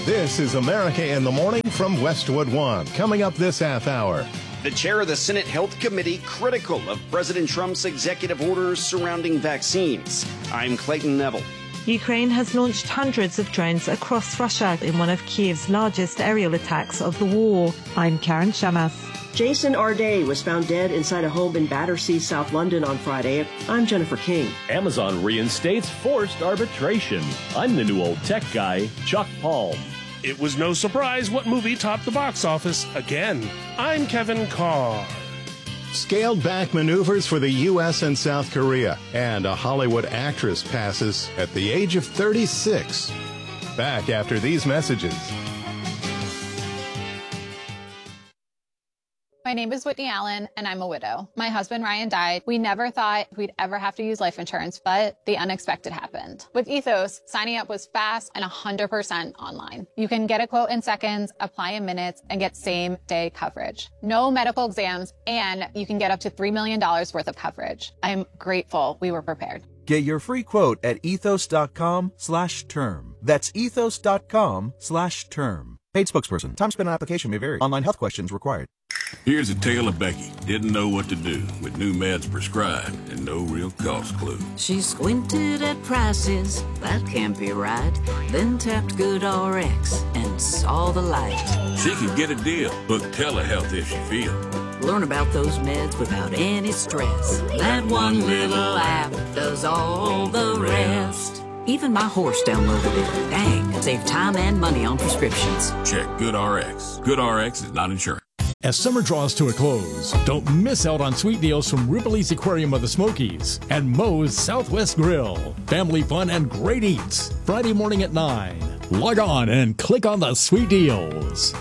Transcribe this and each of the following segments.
This is America in the Morning from Westwood One. Coming up this half hour. The chair of the Senate Health Committee critical of President Trump's executive orders surrounding vaccines. I'm Clayton Neville. Ukraine has launched hundreds of drones across Russia in one of Kiev's largest aerial attacks of the war. I'm Karen Shamas. Jason Arday was found dead inside a home in Battersea, South London on Friday. I'm Jennifer King. Amazon reinstates forced arbitration. I'm the new old tech guy, Chuck Palm. It was no surprise what movie topped the box office again. I'm Kevin Carr. Scaled back maneuvers for the U.S. and South Korea. And a Hollywood actress passes at the age of 36. Back after these messages. My name is Whitney Allen, and I'm a widow. My husband, Ryan, died. We never thought we'd ever have to use life insurance, but the unexpected happened. With Ethos, signing up was fast and 100% online. You can get a quote in seconds, apply in minutes, and get same-day coverage. No medical exams, and you can get up to $3 million worth of coverage. I'm grateful we were prepared. Get your free quote at ethos.com/term. That's ethos.com/term. Paid spokesperson. Time spent on application may vary. Online health questions required. Here's a tale of Becky. Didn't know what to do with new meds prescribed and no real cost clue. She squinted at prices, that can't be right. Then tapped GoodRx and saw the light. She could get a deal. Book telehealth if she feels. Learn about those meds without any stress. That one little app does all the rest. Even my horse downloaded it. Dang, save time and money on prescriptions. Check GoodRx. GoodRx is not insurance. As summer draws to a close, don't miss out on sweet deals from Ripley's Aquarium of the Smokies and Moe's Southwest Grill. Family fun and great eats. Friday morning at 9. Log on and click on the sweet deals.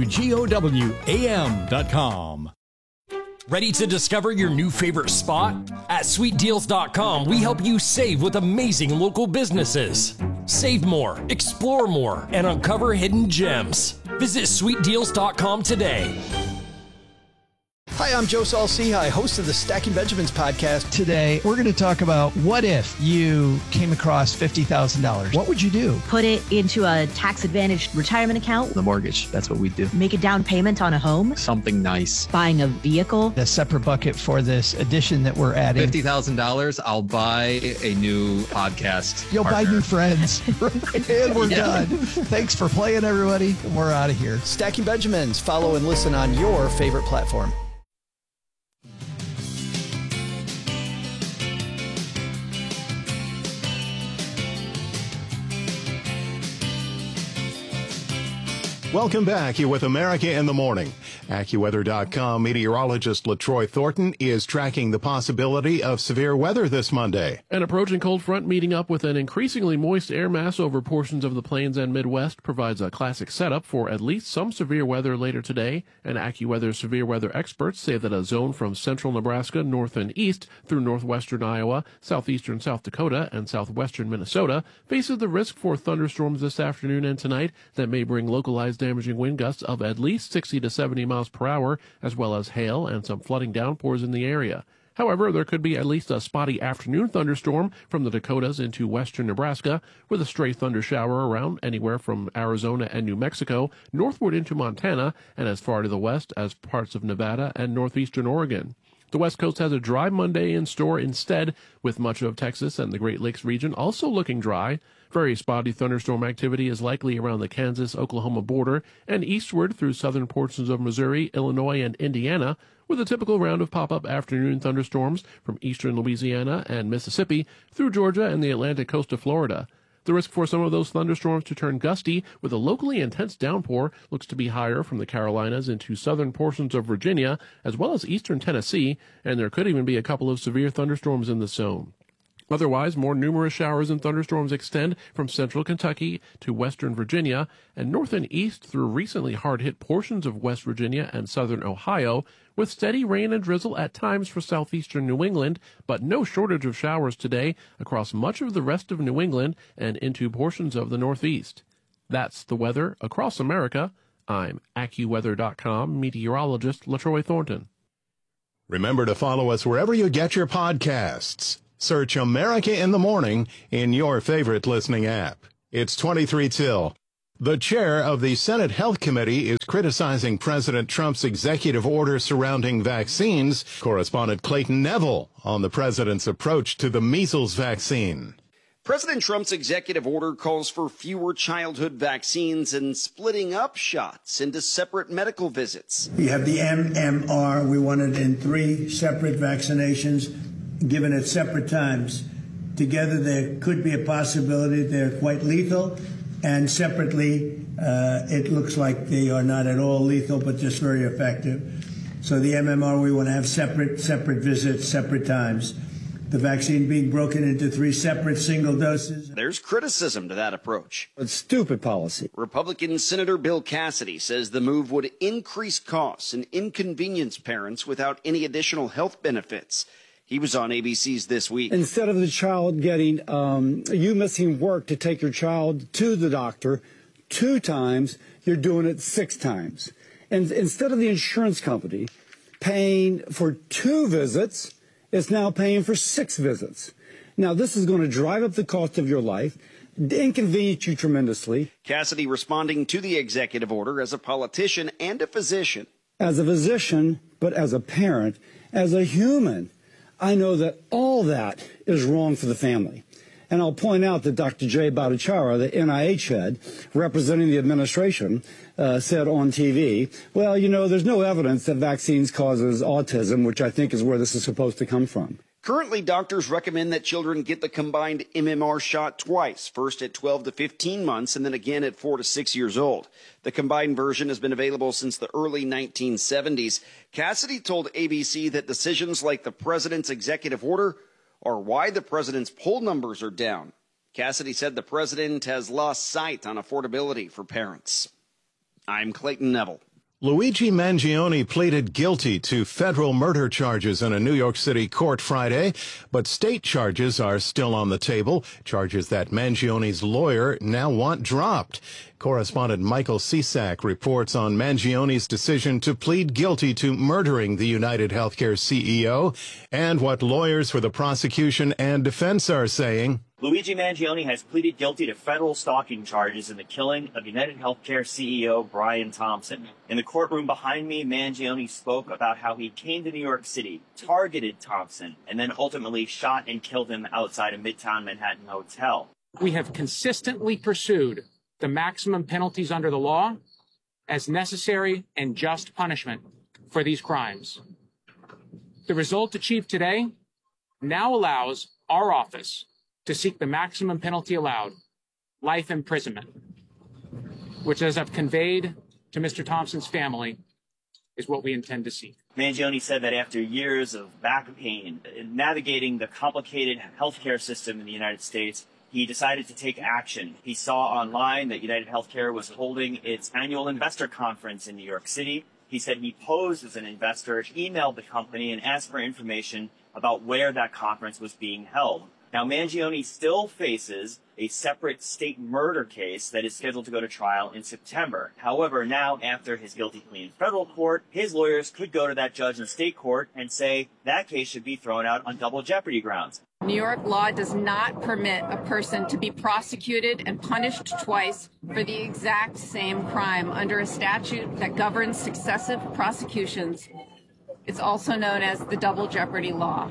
WGOWAM.com. Ready to discover your new favorite spot? At SweetDeals.com, we help you save with amazing local businesses. Save more, explore more, and uncover hidden gems. Visit SweetDeals.com today. Hi, I'm Joe Saul-Sehy, host of the Stacking Benjamins podcast. Today, we're going to talk about what if you came across $50,000. What would you do? Put it into a tax-advantaged retirement account. The mortgage, that's what we do. Make a down payment on a home. Something nice. Buying a vehicle. A separate bucket for this addition that we're adding. $50,000, I'll buy a new podcast You'll partner. buy new friends. And we're done. Thanks for playing, everybody. We're out of here. Stacking Benjamins. Follow and listen on your favorite platform. Welcome back. You're with America in the Morning. AccuWeather.com meteorologist LaTroy Thornton is tracking the possibility of severe weather this Monday. An approaching cold front meeting up with an increasingly moist air mass over portions of the plains and Midwest provides a classic setup for at least some severe weather later today. And AccuWeather severe weather experts say that a zone from central Nebraska north and east through northwestern Iowa, southeastern South Dakota, and southwestern Minnesota faces the risk for thunderstorms this afternoon and tonight that may bring localized damaging wind gusts of at least 60 to 70 miles per hour, as well as hail and some flooding downpours in the area. However, there could be at least a spotty afternoon thunderstorm from the Dakotas into western Nebraska, with a stray thunder shower around anywhere from Arizona and New Mexico northward into Montana and as far to the west as parts of Nevada and northeastern Oregon. The West Coast has a dry Monday in store instead, with much of Texas and the Great Lakes region also looking dry. Very spotty thunderstorm activity is likely around the Kansas-Oklahoma border and eastward through southern portions of Missouri, Illinois, and Indiana, with a typical round of pop-up afternoon thunderstorms from eastern Louisiana and Mississippi through Georgia and the Atlantic coast of Florida. The risk for some of those thunderstorms to turn gusty with a locally intense downpour looks to be higher from the Carolinas into southern portions of Virginia, as well as eastern Tennessee, and there could even be a couple of severe thunderstorms in the zone. Otherwise, more numerous showers and thunderstorms extend from central Kentucky to western Virginia and north and east through recently hard-hit portions of West Virginia and southern Ohio, with steady rain and drizzle at times for southeastern New England, but no shortage of showers today across much of the rest of New England and into portions of the Northeast. That's the weather across America. I'm AccuWeather.com meteorologist LaTroy Thornton. Remember to follow us wherever you get your podcasts. Search America in the Morning in your favorite listening app. It's 23 till. The chair of the Senate Health Committee is criticizing President Trump's executive order surrounding vaccines. Correspondent Clayton Neville on the president's approach to the measles vaccine. President Trump's executive order calls for fewer childhood vaccines and splitting up shots into separate medical visits. You have the MMR. We want it in 3 separate vaccinations, given at separate times. Together, there could be a possibility they're quite lethal. And separately, it looks like they are not at all lethal, but just very effective. So the MMR, we want to have separate visits, separate times. The vaccine being broken into 3 separate single doses. There's criticism to that approach. It's stupid policy. Republican Senator Bill Cassidy says the move would increase costs and inconvenience parents without any additional health benefits. He was on ABC's This Week. Instead of the child getting, you missing work to take your child to the doctor 2 times, you're doing it 6 times. And instead of the insurance company paying for 2 visits, it's now paying for 6 visits. Now, this is going to drive up the cost of your life, inconvenience you tremendously. Cassidy responding to the executive order as a politician and a physician. As a physician, but as a parent, as a human, I know that all that is wrong for the family. And I'll point out that Dr. Jay Bhattacharya, the NIH head representing the administration, said on TV, well, you know, there's no evidence that vaccines causes autism, which I think is where this is supposed to come from. Currently, doctors recommend that children get the combined MMR shot twice, first at 12 to 15 months and then again at 4 to 6 years old. The combined version has been available since the early 1970s. Cassidy told ABC that decisions like the president's executive order are why the president's poll numbers are down. Cassidy said the president has lost sight on affordability for parents. I'm Clayton Neville. Luigi Mangione pleaded guilty to federal murder charges in a New York City court Friday, but state charges are still on the table, charges that Mangione's lawyer now want dropped. Correspondent Michael Cisak reports on Mangione's decision to plead guilty to murdering the United Healthcare CEO and what lawyers for the prosecution and defense are saying. Luigi Mangione has pleaded guilty to federal stalking charges in the killing of United Healthcare CEO Brian Thompson. In the courtroom behind me, Mangione spoke about how he came to New York City, targeted Thompson, and then ultimately shot and killed him outside a Midtown Manhattan hotel. We have consistently pursued the maximum penalties under the law as necessary and just punishment for these crimes. The result achieved today now allows our office to seek the maximum penalty allowed, life imprisonment, which, as I've conveyed to Mr. Thompson's family, is what we intend to seek. Mangione said that after years of back pain, navigating the complicated healthcare system in the United States, he decided to take action. He saw online that United Healthcare was holding its annual investor conference in New York City. He said he posed as an investor, emailed the company, and asked for information about where that conference was being held. Now, Mangione still faces a separate state murder case that is scheduled to go to trial in September. However, now, after his guilty plea in federal court, his lawyers could go to that judge in state court and say that case should be thrown out on double jeopardy grounds. New York law does not permit a person to be prosecuted and punished twice for the exact same crime under a statute that governs successive prosecutions. It's also known as the double jeopardy law.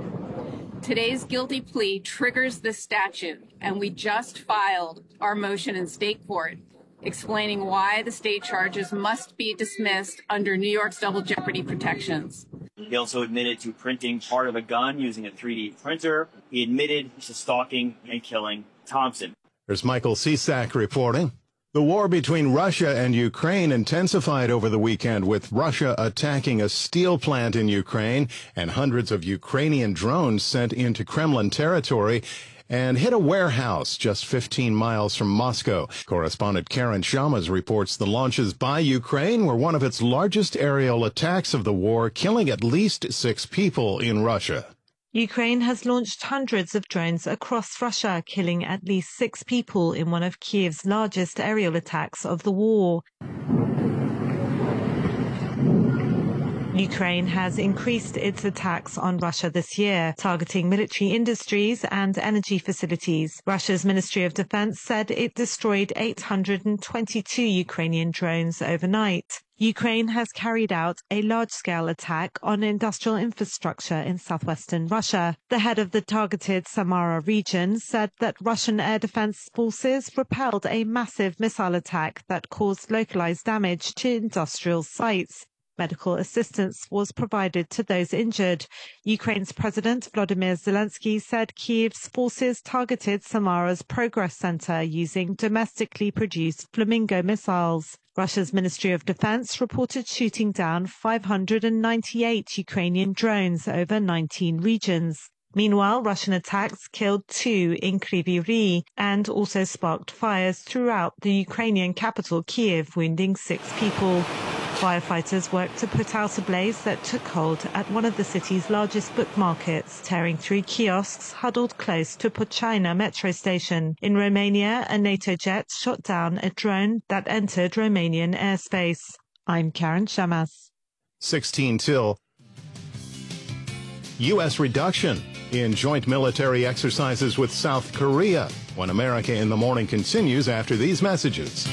Today's guilty plea triggers this statute, and we just filed our motion in state court explaining why the state charges must be dismissed under New York's double jeopardy protections. He also admitted to printing part of a gun using a 3D printer. He admitted to stalking and killing Thompson. There's Michael Cisak reporting. The war between Russia and Ukraine intensified over the weekend, with Russia attacking a steel plant in Ukraine and hundreds of Ukrainian drones sent into Kremlin territory and hit a warehouse just 15 miles from Moscow. Correspondent Karen Shamas reports the launches by Ukraine were one of its largest aerial attacks of the war, killing at least 6 people in Russia. Ukraine has launched hundreds of drones across Russia, killing at least 6 people in one of Kiev's largest aerial attacks of the war. Ukraine has increased its attacks on Russia this year, targeting military industries and energy facilities. Russia's Ministry of Defense said it destroyed 822 Ukrainian drones overnight. Ukraine has carried out a large-scale attack on industrial infrastructure in southwestern Russia. The head of the targeted Samara region said that Russian air defense forces repelled a massive missile attack that caused localized damage to industrial sites. Medical assistance was provided to those injured. Ukraine's President Volodymyr Zelensky said Kyiv's forces targeted Samara's Progress Center using domestically produced Flamingo missiles. Russia's Ministry of Defense reported shooting down 598 Ukrainian drones over 19 regions. Meanwhile, Russian attacks killed 2 in Kryvyi Rih and also sparked fires throughout the Ukrainian capital, Kyiv, wounding 6 people. Firefighters worked to put out a blaze that took hold at one of the city's largest book markets, tearing through kiosks huddled close to Pochina metro station. In Romania, a NATO jet shot down a drone that entered Romanian airspace. I'm Karen Shamas. 16 till. U.S. reduction in joint military exercises with South Korea. When America in the Morning continues after these messages.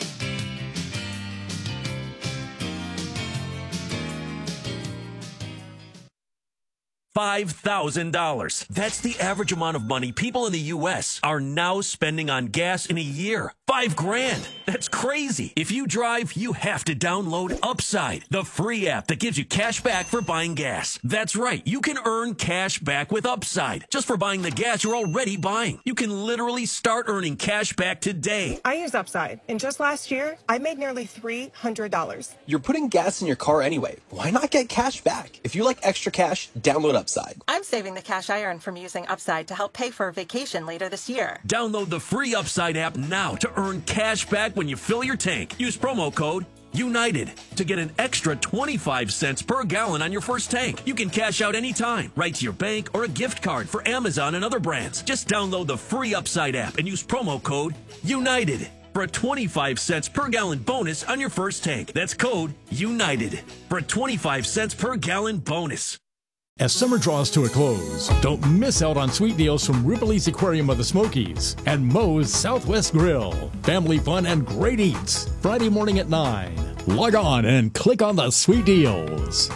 $5,000. That's the average amount of money people in the U.S. are now spending on gas in a year. $5,000. That's crazy. If you drive, you have to download Upside, the free app that gives you cash back for buying gas. That's right. You can earn cash back with Upside just for buying the gas you're already buying. You can literally start earning cash back today. I use Upside, and just last year, I made nearly $300. You're putting gas in your car anyway. Why not get cash back? If you like extra cash, download Upside. I'm saving the cash I earn from using Upside to help pay for a vacation later this year. Download the free Upside app now to earn cash back when you fill your tank. Use promo code UNITED to get an extra 25 cents per gallon on your first tank. You can cash out anytime, right to your bank or a gift card for Amazon and other brands. Just download the free Upside app and use promo code UNITED for a 25 cents per gallon bonus on your first tank. That's code UNITED for a 25 cents per gallon bonus. As summer draws to a close, don't miss out on sweet deals from Ripley's Aquarium of the Smokies and Moe's Southwest Grill. Family fun and great eats. Friday morning at 9. Log on and click on the sweet deals.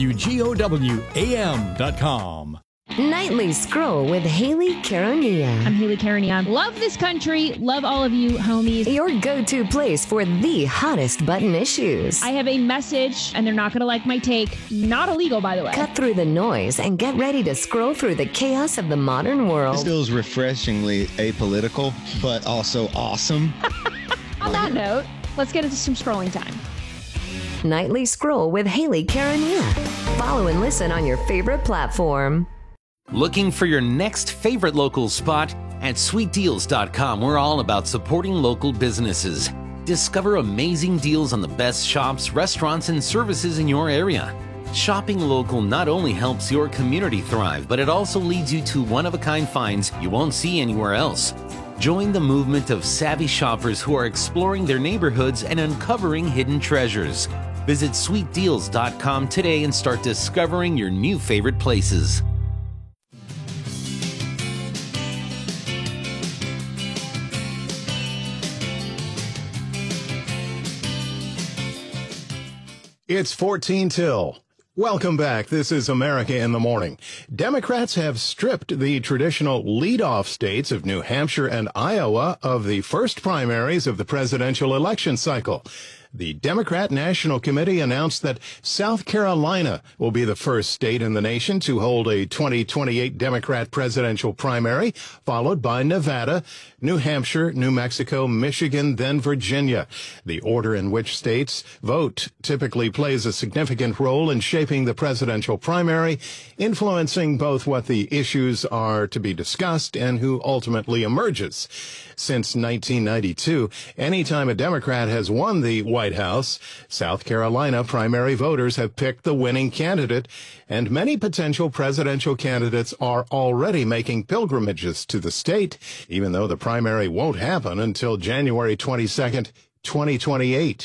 WGOWAM.com. Nightly Scroll with Haley Caronia. I'm Haley Caronia. Love this country. Love all of you, homies. Your go-to place for the hottest button issues. I have a message, and they're not going to like my take. Not illegal, by the way. Cut through the noise and get ready to scroll through the chaos of the modern world. This feels refreshingly apolitical, but also awesome. On that note, let's get into some scrolling time. Nightly Scroll with Haley Caronia. Follow and listen on your favorite platform. Looking for your next favorite local spot? At SweetDeals.com, we're all about supporting local businesses. Discover amazing deals on the best shops, restaurants, and services in your area. Shopping local not only helps your community thrive, but it also leads you to one-of-a-kind finds you won't see anywhere else. Join the movement of savvy shoppers who are exploring their neighborhoods and uncovering hidden treasures. Visit SweetDeals.com today and start discovering your new favorite places. It's 14 till. Welcome back. This is America in the Morning. Democrats have stripped the traditional lead-off states of New Hampshire and Iowa of the first primaries of the presidential election cycle. The Democrat National Committee announced that South Carolina will be the first state in the nation to hold a 2028 Democrat presidential primary, followed by Nevada, New Hampshire, New Mexico, Michigan, then Virginia. The order in which states vote typically plays a significant role in shaping the presidential primary, influencing both what the issues are to be discussed and who ultimately emerges. Since 1992, anytime a Democrat has won the White House, South Carolina primary voters have picked the winning candidate, and many potential presidential candidates are already making pilgrimages to the state, even though the primary won't happen until January 22nd, 2028.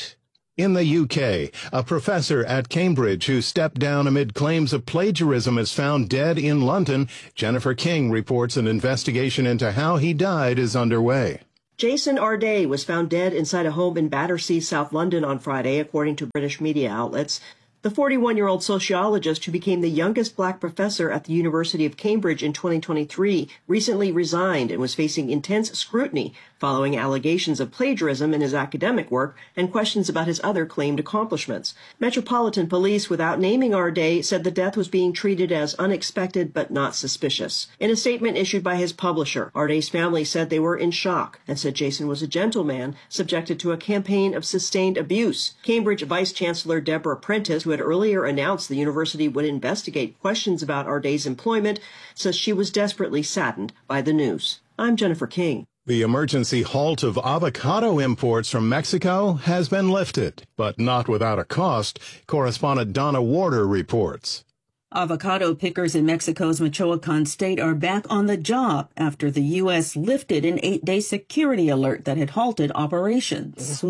In the UK, a professor at Cambridge who stepped down amid claims of plagiarism is found dead in London. Jennifer King reports an investigation into how he died is underway. Jason Arday was found dead inside a home in Battersea, South London on Friday, according to British media outlets. The 41-year-old sociologist who became the youngest black professor at the University of Cambridge in 2023 recently resigned and was facing intense scrutiny following allegations of plagiarism in his academic work and questions about his other claimed accomplishments. Metropolitan Police, without naming Arday, said the death was being treated as unexpected but not suspicious. In a statement issued by his publisher, Arday's family said they were in shock and said Jason was a gentleman subjected to a campaign of sustained abuse. Cambridge Vice-Chancellor Deborah Prentice, who had earlier announced the university would investigate questions about Arday's employment, says she was desperately saddened by the news. I'm Jennifer King. The emergency halt of avocado imports from Mexico has been lifted, but not without a cost. Correspondent Donna Warder reports. Avocado pickers in Mexico's Michoacan state are back on the job after the U.S. lifted an 8-day security alert that had halted operations.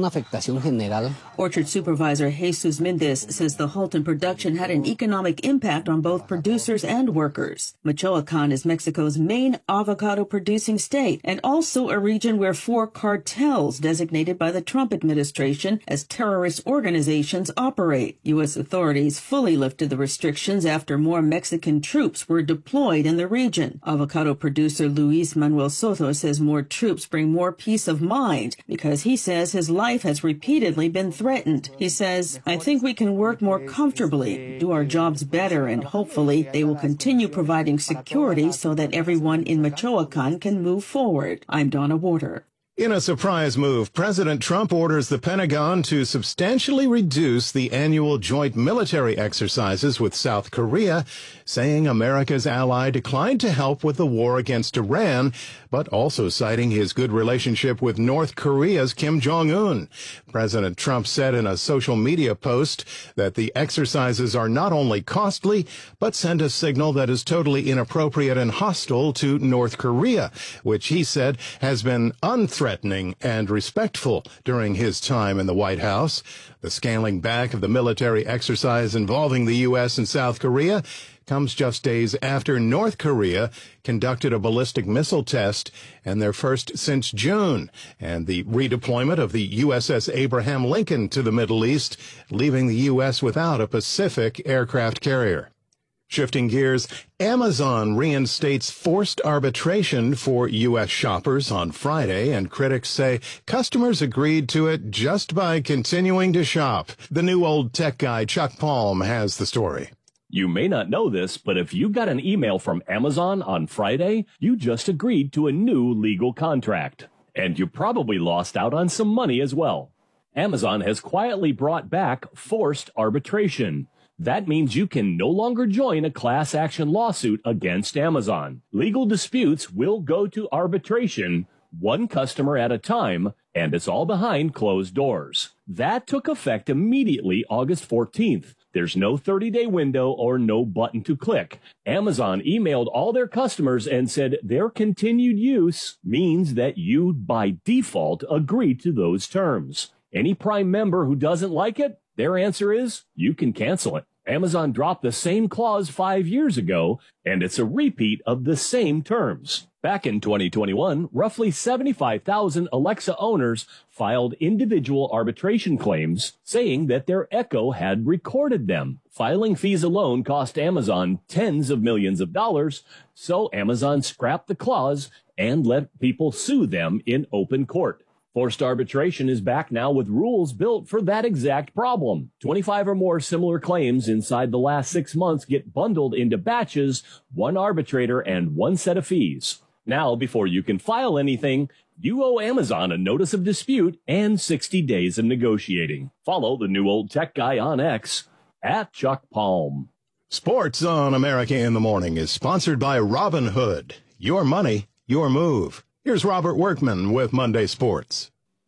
Orchard supervisor Jesus Mendez says the halt in production had an economic impact on both producers and workers. Michoacan is Mexico's main avocado-producing state and also a region where 4 cartels designated by the Trump administration as terrorist organizations operate. U.S. authorities fully lifted the restrictions after more Mexican troops were deployed in the region. Avocado producer Luis Manuel Soto says more troops bring more peace of mind because he says his life has repeatedly been threatened. He says, I think we can work more comfortably, do our jobs better, and hopefully they will continue providing security so that everyone in Michoacan can move forward. I'm Donna Warder. In a surprise move, President Trump orders the Pentagon to substantially reduce the annual joint military exercises with South Korea, saying America's ally declined to help with the war against Iran, but also citing his good relationship with North Korea's Kim Jong-un. President Trump said in a social media post that the exercises are not only costly, but send a signal that is totally inappropriate and hostile to North Korea, which he said has been unthreatening and respectful during his time in the White House. The scaling back of the military exercise involving the U.S. and South Korea comes just days after North Korea conducted a ballistic missile test, and their first since June, and the redeployment of the USS Abraham Lincoln to the Middle East, leaving the U.S. without a Pacific aircraft carrier. Shifting gears, Amazon reinstates forced arbitration for U.S. shoppers on Friday, and critics say customers agreed to it just by continuing to shop. The new old tech guy Chuck Palm has the story. You may not know this, but if you got an email from Amazon on Friday, you just agreed to a new legal contract. And you probably lost out on some money as well. Amazon has quietly brought back forced arbitration. That means you can no longer join a class action lawsuit against Amazon. Legal disputes will go to arbitration, one customer at a time, and it's all behind closed doors. That took effect immediately August 14th. There's no 30-day window or no button to click. Amazon emailed all their customers and said their continued use means that you, by default, agree to those terms. Any Prime member who doesn't like it, their answer is you can cancel it. Amazon dropped the same clause 5 years ago, and it's a repeat of the same terms. Back in 2021, roughly 75,000 Alexa owners filed individual arbitration claims saying that their Echo had recorded them. Filing fees alone cost Amazon tens of millions of dollars, so Amazon scrapped the clause and let people sue them in open court. Forced arbitration is back now with rules built for that exact problem. 25 or more similar claims inside the last 6 months get bundled into batches, one arbitrator and one set of fees. Now, before you can file anything, you owe Amazon a notice of dispute and 60 days of negotiating. Follow the new old tech guy on X at Chuck Palm. Sports on America in the Morning is sponsored by Robinhood. Your money, your move. Here's Robert Workman with Monday Sports.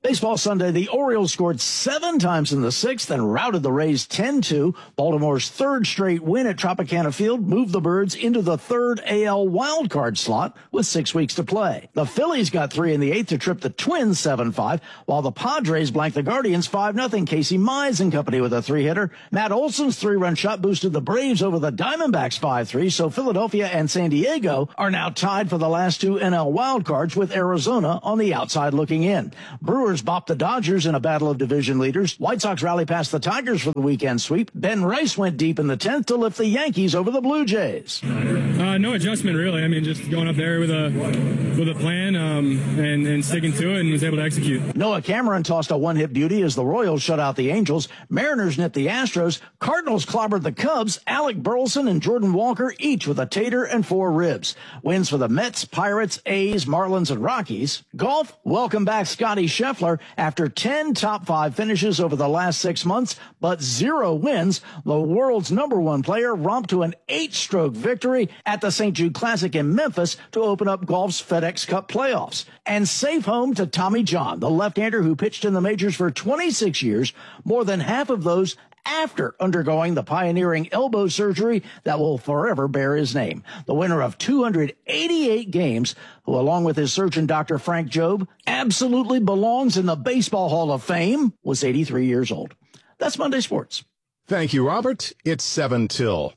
Baseball Sunday, the Orioles scored 7 times in the 6th and routed the Rays 10-2. Baltimore's third straight win at Tropicana Field moved the Birds into the third AL wildcard slot with 6 weeks to play. The Phillies got 3 in the 8th to trip the Twins 7-5, while the Padres blanked the Guardians 5-0. Casey Mize and company with a 3-hitter. Matt Olson's 3-run shot boosted the Braves over the Diamondbacks 5-3, so Philadelphia and San Diego are now tied for the last 2 NL wildcards with Arizona on the outside looking in. Brewers bopped the Dodgers in a battle of division leaders. White Sox rally past the Tigers for the weekend sweep. Ben Rice went deep in the 10th to lift the Yankees over the Blue Jays. No adjustment, really. I mean, just going up there with a plan and sticking to it, and was able to execute. Noah Cameron tossed a one-hit beauty as the Royals shut out the Angels. Mariners nipped the Astros. Cardinals clobbered the Cubs. Alec Burleson and Jordan Walker each with a tater and 4 ribs. Wins for the Mets, Pirates, A's, Marlins, and Rockies. Golf, welcome back Scotty Scheffler. After 10 top 5 finishes over the last 6 months, but 0 wins, the world's #1 player romped to an 8-stroke victory at the St. Jude Classic in Memphis to open up golf's FedEx Cup playoffs. And safe home to Tommy John, the left-hander who pitched in the majors for 26 years, more than half of those after undergoing the pioneering elbow surgery that will forever bear his name. The winner of 288 games, who along with his surgeon Dr. Frank Jobe absolutely belongs in the Baseball Hall of Fame, was 83 years old. That's Monday Sports. Thank you, Robert. It's 7 till.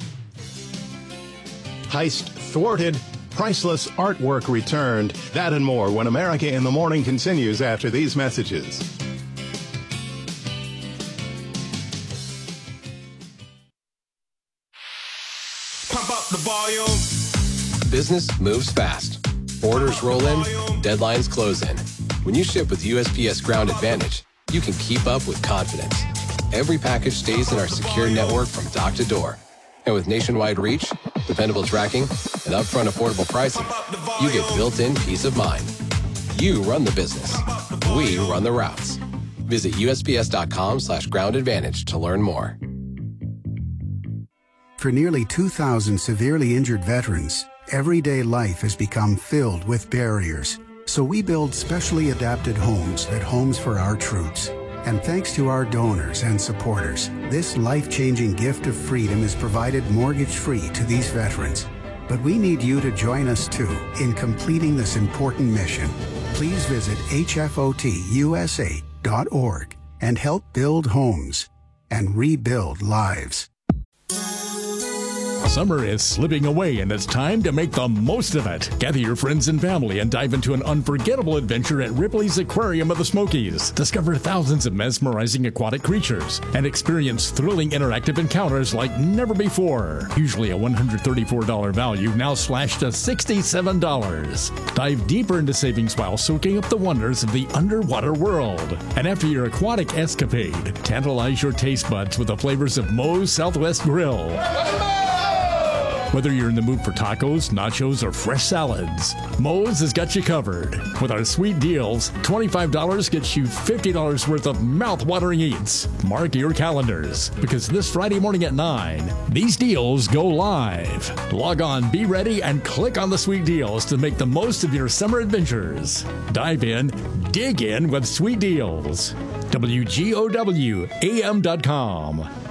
Heist thwarted. Priceless artwork returned. That and more when America in the Morning continues after these messages. Pump up the volume. Business moves fast. Orders roll in, deadlines close in. When you ship with USPS Ground Advantage, you can keep up with confidence. Every package stays in our secure network from dock to door. And with nationwide reach, dependable tracking, and upfront affordable pricing, you get built-in peace of mind. You run the business. We run the routes. Visit USPS.com/Ground Advantage to learn more. For nearly 2,000 severely injured veterans, everyday life has become filled with barriers. So we build specially adapted homes at Homes for Our Troops. And thanks to our donors and supporters, this life-changing gift of freedom is provided mortgage-free to these veterans. But we need you to join us too in completing this important mission. Please visit hfotusa.org and help build homes and rebuild lives. Summer is slipping away and it's time to make the most of it. Gather your friends and family and dive into an unforgettable adventure at Ripley's Aquarium of the Smokies. Discover thousands of mesmerizing aquatic creatures and experience thrilling interactive encounters like never before. Usually a $134 value, now slashed to $67. Dive deeper into savings while soaking up the wonders of the underwater world. And after your aquatic escapade, tantalize your taste buds with the flavors of Moe's Southwest Grill. Whether you're in the mood for tacos, nachos, or fresh salads, Moe's has got you covered. With our sweet deals, $25 gets you $50 worth of mouth-watering eats. Mark your calendars, because this Friday morning at 9, these deals go live. Log on, be ready, and click on the sweet deals to make the most of your summer adventures. Dive in, dig in with sweet deals. WGOWAM.com.